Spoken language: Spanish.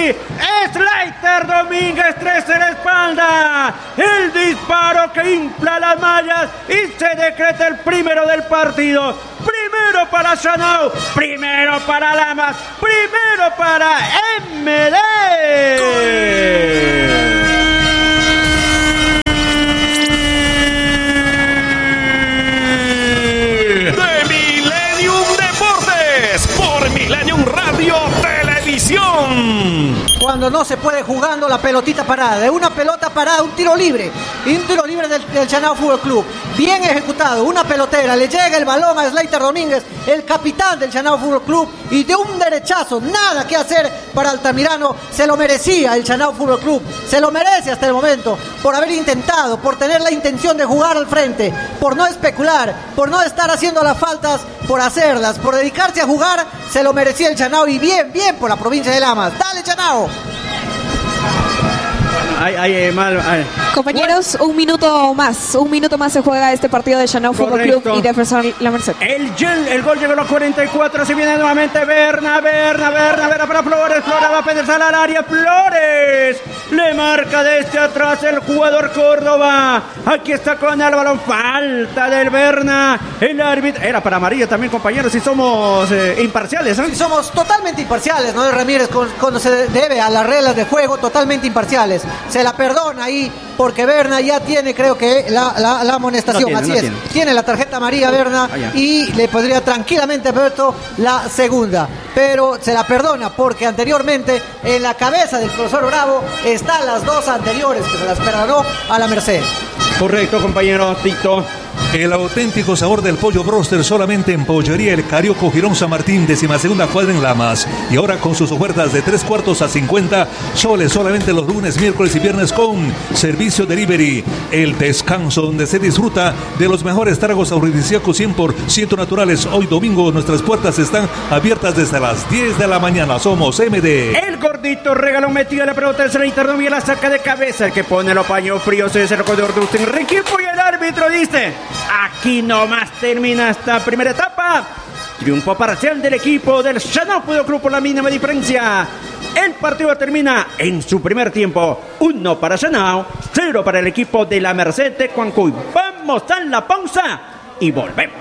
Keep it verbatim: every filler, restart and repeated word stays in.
y Slater Domínguez, tres en la espalda. El disparo que infla las mallas y se decreta el primero del partido. Primero para Chanao, primero para Lamas, primero para M D. De Millennium Deportes por Millennium Radio Televisión. Cuando no se puede jugando la pelotita parada, de una pelota parada, un tiro libre, y un tiro libre del, del Chanao Fútbol Club, bien ejecutado, una pelotera, le llega el balón a Slater Domínguez, el capitán del Chanao Fútbol Club, y de un derechazo, nada que hacer para Altamirano, se lo merecía el Chanao Fútbol Club, se lo merece hasta el momento, por haber intentado, por tener la intención de jugar al frente, por no especular, por no estar haciendo las faltas, por hacerlas, por dedicarse a jugar, se lo merecía el Chanao, y bien, bien por la provincia de Lamas. ¡Dale, Chanao! Ay, ay, mal, ay. Compañeros, un minuto más, un minuto más se juega este partido de Chanao Fútbol Club y Defensor La Merced. El, gel, el gol llegó a los cuarenta y cuatro, se viene nuevamente Berna, Berna, Berna, Berna para Flores, Flores va a penetrar al área, Flores le marca desde atrás el jugador Córdoba. Aquí está con el balón, falta del Berna, el árbitro, era para amarilla también, compañeros, si somos eh, imparciales, ¿eh? Si somos totalmente imparciales, ¿no? Ramírez, cuando se debe a las reglas de juego, totalmente imparciales. Se la perdona ahí porque Berna ya tiene, creo que, la, la, la amonestación. No tiene, así no es. Tiene. tiene la tarjeta amarilla Berna ah, y le podría tranquilamente haber puesto la segunda. Pero se la perdona porque anteriormente en la cabeza del profesor Bravo están las dos anteriores que se las perdonó a la Merced. Correcto, compañero Tito. El auténtico sabor del pollo broster solamente en Pollería El Carioco, Girón San Martín, décima segunda cuadra en Lamas. Y ahora con sus ofertas de tres cuartos a cincuenta soles solamente los lunes, miércoles y viernes con servicio delivery. El descanso donde se disfruta de los mejores tragos afrodisíacos cien por ciento naturales. Hoy domingo nuestras puertas están abiertas desde las diez de la mañana. Somos M D. El gordito regaló metido la pelota del Slater Domínguez, la saca de cabeza. El que pone los paños fríos es el jugador de Austin Riquipó y el árbitro dice: aquí nomás termina esta primera etapa. Triunfo parcial del equipo del Chanao Fútbol Club por la mínima diferencia. El partido termina en su primer tiempo. Uno para Chanao, cero para el equipo de la Merced de Cuancuy. Vamos a la pausa y volvemos.